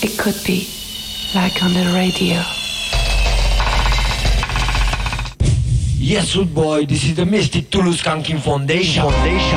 It could be like on the radio. Yes, good boy, this is the Mystic Toulouse Skanking Foundation.